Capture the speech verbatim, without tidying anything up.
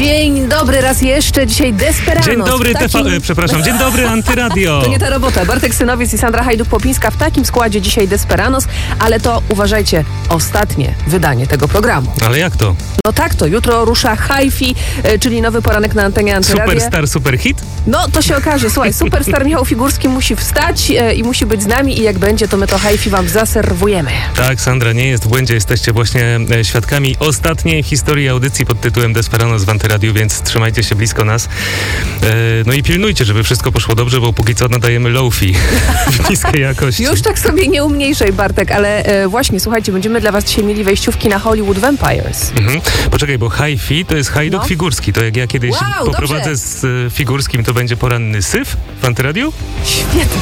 Dzień dobry raz jeszcze, dzisiaj Desperanos. Dzień dobry, takim... T V, przepraszam, dzień dobry, Antyradio. To nie ta robota. Bartek Synowiec i Sandra Hajduk-Popińska w takim składzie dzisiaj Desperanos, ale to, uważajcie, ostatnie wydanie tego programu. Ale jak to? No tak to, jutro rusza Hi-Fi, czyli nowy poranek na antenie Antyradia. Superstar, superhit? No to się okaże, słuchaj, superstar Michał Figurski musi wstać e, i musi być z nami i jak będzie, to my to Hi-Fi wam zaserwujemy. Tak, Sandra nie jest w błędzie, jesteście właśnie e, świadkami ostatniej historii audycji pod tytułem Desperanos w Antyradiu, więc trzymajcie się blisko nas. E, no i pilnujcie, żeby wszystko poszło dobrze, bo póki co nadajemy low-fi w niskiej jakości. Już tak sobie nie umniejszaj, Bartek, ale e, właśnie, słuchajcie, będziemy dla was dzisiaj mieli wejściówki na Hollywood Vampires. Mhm. Poczekaj, bo Hi-Fi to jest Hajduk No. Figurski. To jak ja kiedyś Wow, poprowadzę dobrze. z e, Figurskim, to będzie poranny syf w Antyradiu? Świetnie.